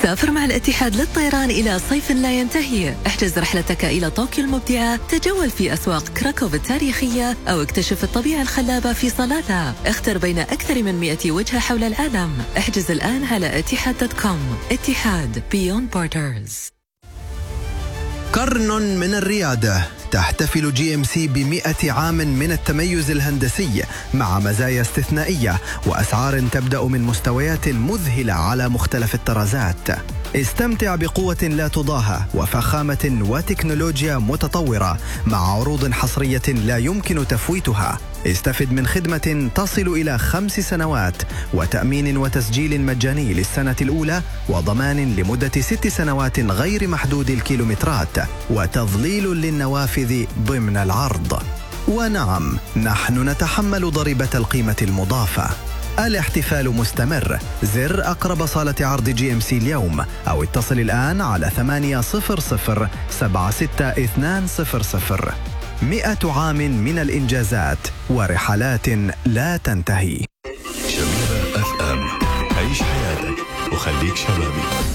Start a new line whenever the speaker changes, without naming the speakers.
سافر مع الاتحاد للطيران إلى صيف لا ينتهي. احجز رحلتك إلى طوكيو المبدعة، تجول في أسواق كراكوف التاريخية أو اكتشف الطبيعة الخلابة في صالاتها. اختر بين أكثر من 100 وجهة حول العالم. احجز الآن على etihad.com. اتحاد Beyond Borders.
قرن من الريادة. تحتفل GMC ب100 عام من التميز الهندسي مع مزايا استثنائية وأسعار تبدأ من مستويات مذهلة على مختلف الطرازات. استمتع بقوة لا تضاهى وفخامة وتكنولوجيا متطورة مع عروض حصرية لا يمكن تفويتها. استفد من خدمة تصل إلى 5 سنوات وتأمين وتسجيل مجاني للسنة الأولى وضمان لمدة 6 سنوات غير محدود الكيلومترات وتظليل للنوافذ ضمن العرض. ونعم، نحن نتحمل ضريبة القيمة المضافة. الاحتفال مستمر. زر أقرب صالة عرض GMC اليوم أو اتصل الآن على 800 76200. 100 عام من الإنجازات ورحلات لا تنتهي.
شبيبة FM. عيش حياتك وخليك شبابي.